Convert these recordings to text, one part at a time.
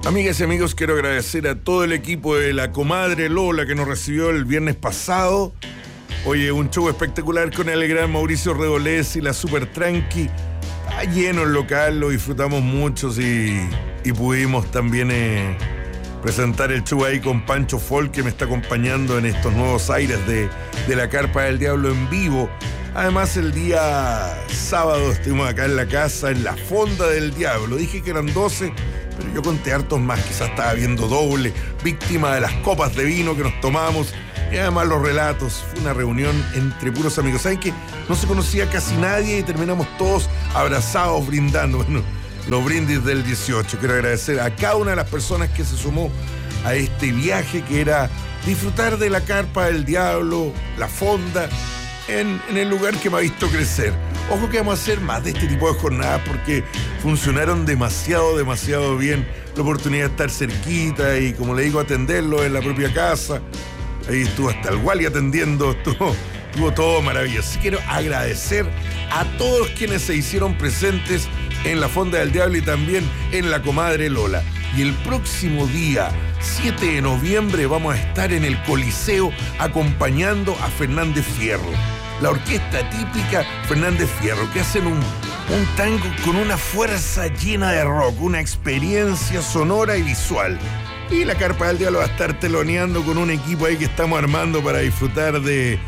Amigas y amigos, quiero agradecer a todo el equipo de la comadre Lola que nos recibió el viernes pasado. Oye, un show espectacular con el gran Mauricio Redolés y la Super Tranqui. Está lleno el local, lo disfrutamos muchos y pudimos también presentar el show ahí con Pancho Folk, que me está acompañando en estos nuevos aires de la Carpa del Diablo en vivo. Además, el día sábado estuvimos acá en la casa, en la Fonda del Diablo. Dije que eran 12, pero yo conté hartos más. Quizás estaba viendo doble, víctima de las copas de vino que nos tomamos. Y además los relatos. Fue una reunión entre puros amigos. ¿Saben qué? No se conocía casi nadie y terminamos todos abrazados, brindando. Bueno, los brindis del 18. Quiero agradecer a cada una de las personas que se sumó a este viaje, que era disfrutar de la Carpa del Diablo, la Fonda, en el lugar que me ha visto crecer. Ojo que vamos a hacer más de este tipo de jornadas porque funcionaron demasiado bien. La oportunidad de estar cerquita y, como le digo, atenderlo en la propia casa. Ahí estuvo hasta el Wally atendiendo, estuvo todo maravilloso. Quiero agradecer a todos quienes se hicieron presentes en la Fonda del Diablo y también en la comadre Lola. Y el próximo día 7 de noviembre vamos a estar en el Coliseo acompañando a Fernández Fierro, la orquesta típica Fernández Fierro, que hacen un tango con una fuerza llena de rock, una experiencia sonora y visual. Y la Carpa del Diablo va a estar teloneando con un equipo ahí que estamos armando para disfrutar de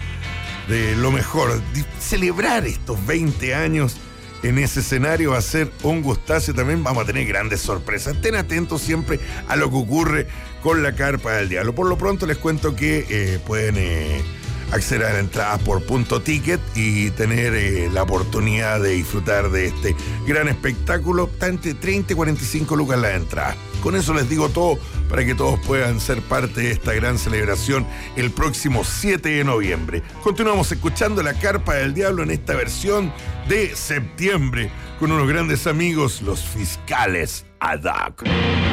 lo mejor. Celebrar estos 20 años en ese escenario va a ser un gustazo. También vamos a tener grandes sorpresas. Estén atentos siempre a lo que ocurre con la Carpa del Diablo. Por lo pronto les cuento que pueden acceder a la entrada por Punto Ticket y tener la oportunidad de disfrutar de este gran espectáculo. Está entre 30 y 45 lucas la entrada. Con eso les digo todo para que todos puedan ser parte de esta gran celebración el próximo 7 de noviembre. Continuamos escuchando la Carpa del Diablo en esta versión de septiembre con unos grandes amigos, los Fiscales ad hoc.